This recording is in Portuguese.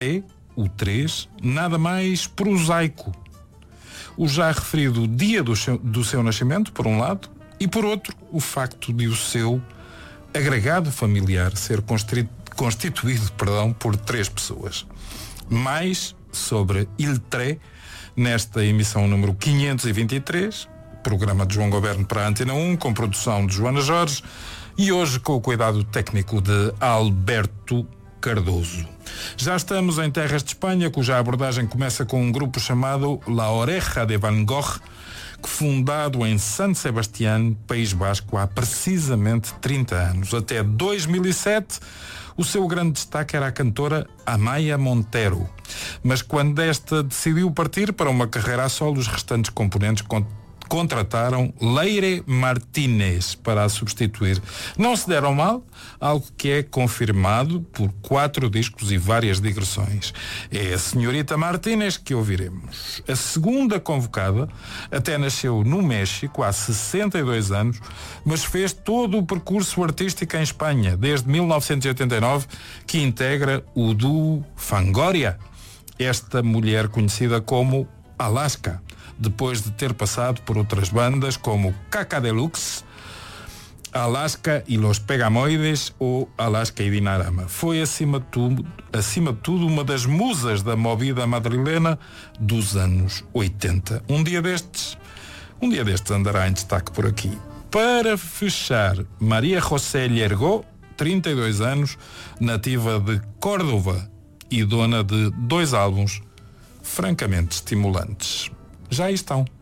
é, o 3, nada mais prosaico. O já referido dia do seu nascimento, por um lado, e por outro, o facto de o seu agregado familiar ser constituído por 3 pessoas. Mais sobre Il Tre, nesta emissão número 523, programa de João Goberno para a Antena 1, com produção de Joana Jorge, e hoje com o cuidado técnico de Alberto Cardoso. Já estamos em terras de Espanha, cuja abordagem começa com um grupo chamado La Oreja de Van Gogh, que fundado em San Sebastián, País Basco, há precisamente 30 anos. Até 2007, o seu grande destaque era a cantora Amaya Montero. Mas quando esta decidiu partir para uma carreira a solo, os restantes componentes contrataram Leire Martínez para a substituir. Não se deram mal, algo que é confirmado por 4 discos e várias digressões. É a senhorita Martínez que ouviremos. A segunda convocada até nasceu no México há 62 anos, mas fez todo o percurso artístico em Espanha, desde 1989, que integra o duo Fangoria. Esta mulher conhecida como Alaska, depois de ter passado por outras bandas como Caca Deluxe, Alaska e Los Pegamoides ou Alaska e Dinarama. Foi, acima de tudo, uma das musas da movida madrilena dos anos 80. Um dia destes andará em destaque por aqui. Para fechar, Maria José Llergó, 32 anos, nativa de Córdoba e dona de 2 álbuns francamente estimulantes. Já aí estão.